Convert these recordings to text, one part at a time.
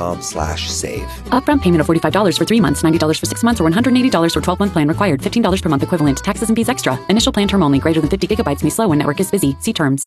florida.com/save. Upfront payment of $45 for 3 months, $90 for 6 months, or $180 for 12-month plan required. $15 per month equivalent. Taxes and fees extra. Initial plan term only. Greater than 50 gigabytes may slow when network is busy. See terms.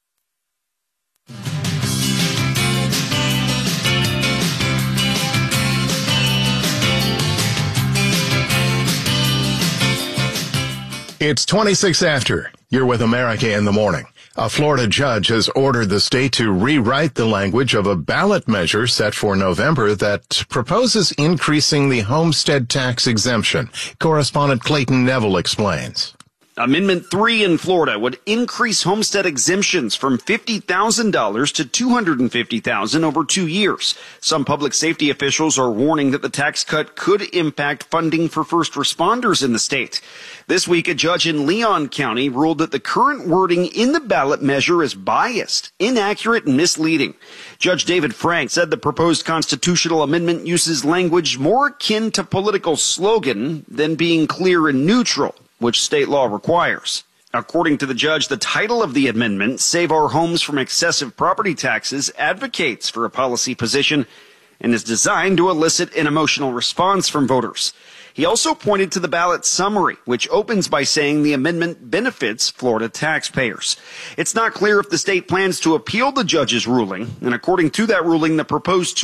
It's 26 after. You're with America in the Morning. A Florida judge has ordered the state to rewrite the language of a ballot measure set for November that proposes increasing the homestead tax exemption. Correspondent Clayton Neville explains. Amendment 3 in Florida would increase homestead exemptions from $50,000 to $250,000 over 2 years. Some public safety officials are warning that the tax cut could impact funding for first responders in the state. This week, a judge in Leon County ruled that the current wording in the ballot measure is biased, inaccurate, and misleading. Judge David Frank said the proposed constitutional amendment uses language more akin to political slogan than being clear and neutral, which state law requires. According to the judge, the title of the amendment, Save Our Homes from Excessive Property Taxes, advocates for a policy position and is designed to elicit an emotional response from voters. He also pointed to the ballot summary, which opens by saying the amendment benefits Florida taxpayers. It's not clear if the state plans to appeal the judge's ruling, and according to that ruling, the proposed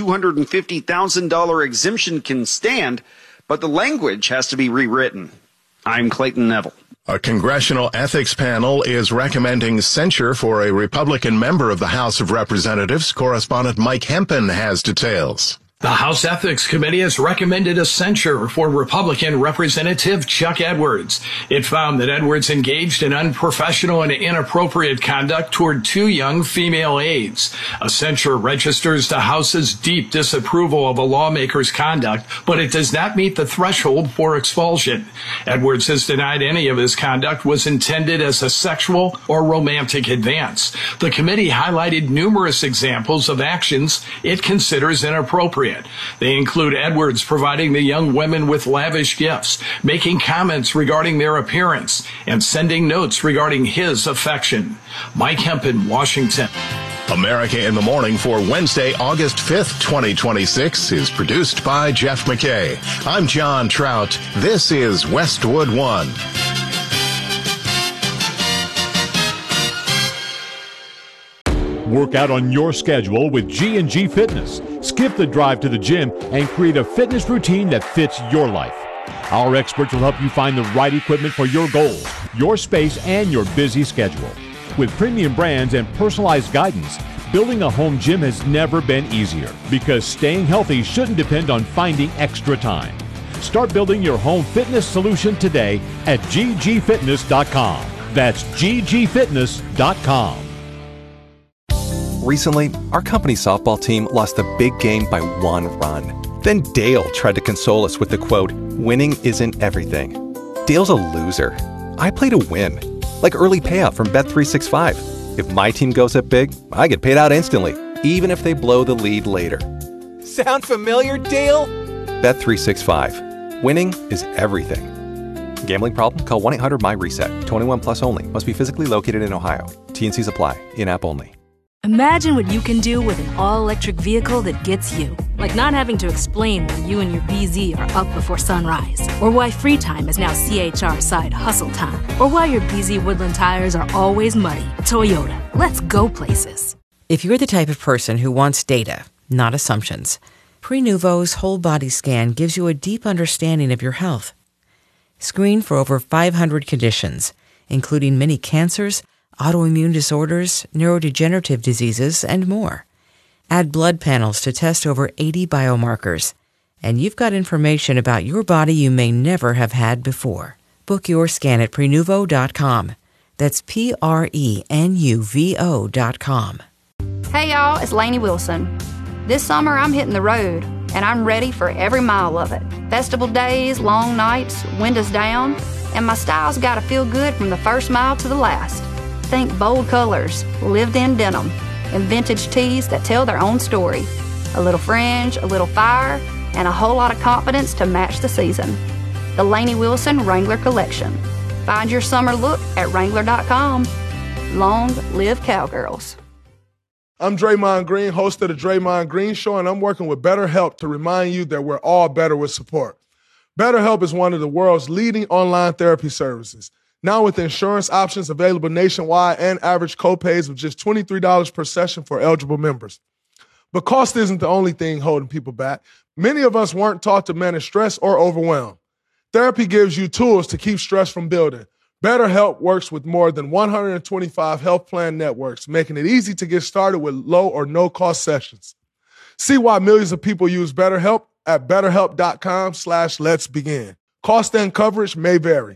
$250,000 exemption can stand, but the language has to be rewritten. I'm Clayton Neville. A congressional ethics panel is recommending censure for a Republican member of the House of Representatives. Correspondent Mike Hempen has details. The House Ethics Committee has recommended a censure for Republican Representative Chuck Edwards. It found that Edwards engaged in unprofessional and inappropriate conduct toward 2 young female aides. A censure registers the House's deep disapproval of a lawmaker's conduct, but it does not meet the threshold for expulsion. Edwards has denied any of his conduct was intended as a sexual or romantic advance. The committee highlighted numerous examples of actions it considers inappropriate. They include Edwards providing the young women with lavish gifts, making comments regarding their appearance, and sending notes regarding his affection. Mike Hempen, Washington. America in the Morning for Wednesday, August 5th, 2026 is produced by Jeff McKay. I'm John Trout. This is Westwood One. Work out on your schedule with G&G Fitness. Skip the drive to the gym and create a fitness routine that fits your life. Our experts will help you find the right equipment for your goals, your space, and your busy schedule. With premium brands and personalized guidance, building a home gym has never been easier because staying healthy shouldn't depend on finding extra time. Start building your home fitness solution today at ggfitness.com. That's ggfitness.com. Recently, our company softball team lost a big game by 1 run. Then Dale tried to console us with the quote, "Winning isn't everything." Dale's a loser. I play to win. Like early payout from Bet365. If my team goes up big, I get paid out instantly, even if they blow the lead later. Sound familiar, Dale? Bet365. Winning is everything. Gambling problem? Call 1-800-MY-RESET. 21 plus only. Must be physically located in Ohio. T&Cs apply. In-app only. Imagine what you can do with an all-electric vehicle that gets you. Like not having to explain why you and your BZ are up before sunrise. Or why free time is now CHR side hustle time. Or why your BZ Woodland tires are always muddy. Toyota. Let's go places. If you're the type of person who wants data, not assumptions, Prenuvo's whole body scan gives you a deep understanding of your health. Screen for over 500 conditions, including many cancers, autoimmune disorders, neurodegenerative diseases, and more. Add blood panels to test over 80 biomarkers, and you've got information about your body you may never have had before. Book your scan at Prenuvo.com. That's Prenuvo.com. Hey y'all, it's Lainey Wilson. This summer I'm hitting the road, and I'm ready for every mile of it. Festival days, long nights, windows down, and my style's gotta feel good from the first mile to the last. Think bold colors, lived-in denim, and vintage tees that tell their own story. A little fringe, a little fire, and a whole lot of confidence to match the season. The Lainey Wilson Wrangler Collection. Find your summer look at Wrangler.com. Long live Cowgirls. I'm Draymond Green, host of the Draymond Green Show, and I'm working with BetterHelp to remind you that we're all better with support. BetterHelp is one of the world's leading online therapy services. Now with insurance options available nationwide and average copays of just $23 per session for eligible members. But cost isn't the only thing holding people back. Many of us weren't taught to manage stress or overwhelm. Therapy gives you tools to keep stress from building. BetterHelp works with more than 125 health plan networks, making it easy to get started with low or no-cost sessions. See why millions of people use BetterHelp at BetterHelp.com/letsbegin. Cost and coverage may vary.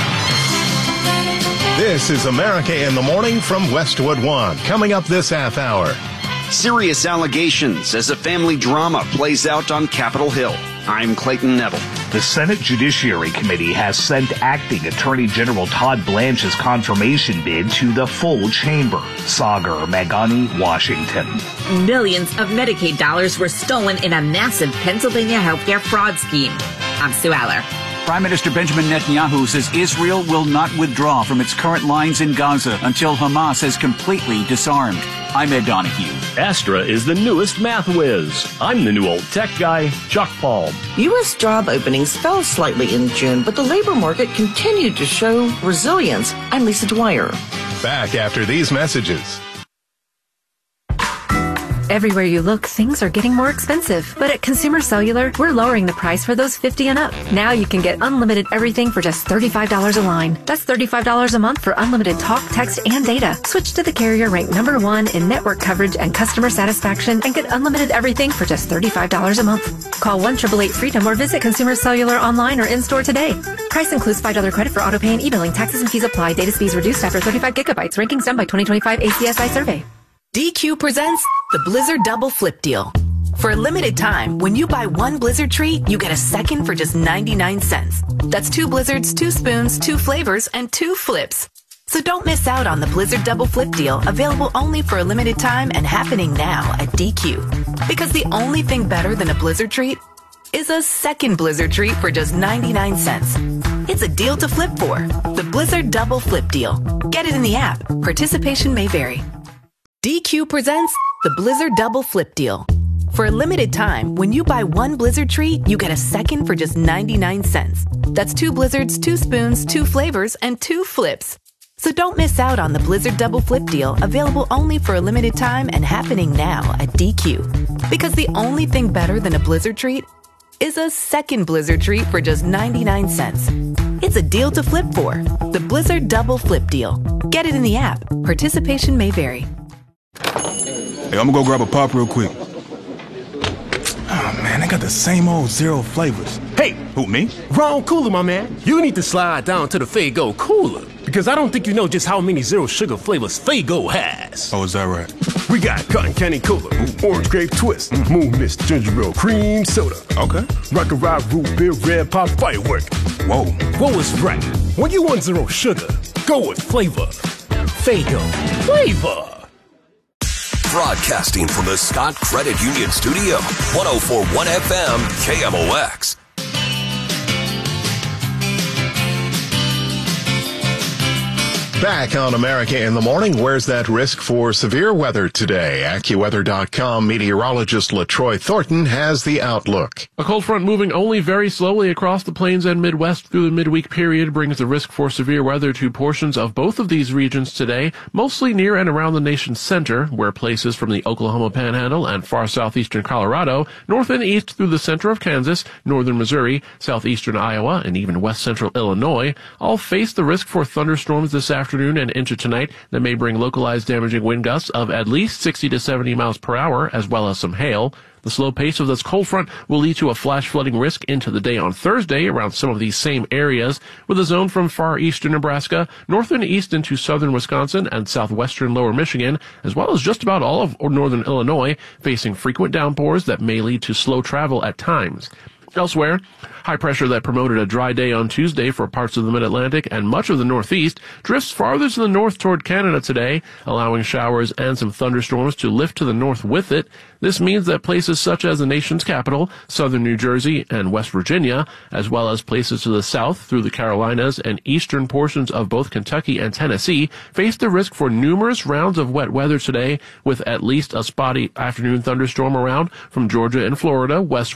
This is America in the Morning from Westwood One. Coming up this half hour. Serious allegations as a family drama plays out on Capitol Hill. I'm Clayton Neville. The Senate Judiciary Committee has sent Acting Attorney General Todd Blanche's confirmation bid to the full chamber. Sagar Meghani, Washington. Millions of Medicaid dollars were stolen in a massive Pennsylvania healthcare fraud scheme. I'm Sue Aller. Prime Minister Benjamin Netanyahu says Israel will not withdraw from its current lines in Gaza until Hamas has completely disarmed. I'm Ed Donahue. Astra is the newest math whiz. I'm the new old tech guy, Chuck Palm. U.S. job openings fell slightly in June, but the labor market continued to show resilience. I'm Lisa Dwyer. Back after these messages. Everywhere you look, things are getting more expensive. But at Consumer Cellular, we're lowering the price for those 50 and up. Now you can get unlimited everything for just $35 a line. That's $35 a month for unlimited talk, text, and data. Switch to the carrier ranked #1 in network coverage and customer satisfaction and get unlimited everything for just $35 a month. Call 1-888-FREEDOM or visit Consumer Cellular online or in-store today. Price includes $5 credit for auto pay and e-billing. Taxes and fees apply. Data speeds reduced after 35 gigabytes. Rankings done by 2025 ACSI survey. DQ presents the Blizzard Double Flip Deal. For a limited time, when you buy one Blizzard treat, you get a second for just 99 cents. That's 2 Blizzards, 2 spoons, 2 flavors, and 2 flips. So don't miss out on the Blizzard Double Flip Deal, available only for a limited time and happening now at DQ. Because the only thing better than a Blizzard treat is a second Blizzard treat for just 99 cents. It's a deal to flip for. The Blizzard Double Flip Deal. Get it in the app. Participation may vary. DQ presents the Blizzard Double Flip Deal. For a limited time, when you buy one Blizzard treat, you get a second for just 99 cents. That's 2 Blizzards, 2 spoons, 2 flavors, and 2 flips. So don't miss out on the Blizzard Double Flip Deal, available only for a limited time and happening now at DQ. Because the only thing better than a Blizzard treat is a second Blizzard treat for just 99 cents. It's a deal to flip for. The Blizzard Double Flip Deal. Get it in the app. Participation may vary. Hey, I'm gonna go grab a pop real quick. Oh, man, they got the same old zero flavors. Hey! Who, me? Wrong cooler, my man. You need to slide down to the Faygo cooler. Because I don't think you know just how many zero sugar flavors Faygo has. Oh, is that right? We got Cotton Candy Cola, Orange Grape Twist, Moon Mist Ginger Ale Cream Soda. Okay. Rock and Rock Root Beer Red Pop Firework. Whoa. What was right? When you want zero sugar, go with flavor. Faygo. Flavor. Broadcasting from the Scott Credit Union Studio, 104.1 FM, KMOX. Back on America in the Morning, where's that risk for severe weather today? AccuWeather.com meteorologist LaTroy Thornton has the outlook. A cold front moving only very slowly across the plains and Midwest through the midweek period brings the risk for severe weather to portions of both of these regions today, mostly near and around the nation's center, where places from the Oklahoma Panhandle and far southeastern Colorado, north and east through the center of Kansas, northern Missouri, southeastern Iowa, and even west central Illinois, all face the risk for thunderstorms this afternoon and into tonight that may bring localized damaging wind gusts of at least 60 to 70 miles per hour, as well as some hail. The slow pace of this cold front will lead to a flash flooding risk into the day on Thursday around some of these same areas, with a zone from far eastern Nebraska, north and east into southern Wisconsin and southwestern lower Michigan, as well as just about all of northern Illinois, facing frequent downpours that may lead to slow travel at times. Elsewhere, high pressure that promoted a dry day on Tuesday for parts of the mid-Atlantic and much of the Northeast drifts farther to the north toward Canada today, allowing showers and some thunderstorms to lift to the north with it. This means that places such as the nation's capital, southern New Jersey and West Virginia, as well as places to the south through the Carolinas and eastern portions of both Kentucky and Tennessee, face the risk for numerous rounds of wet weather today, with at least a spotty afternoon thunderstorm around from Georgia and Florida, west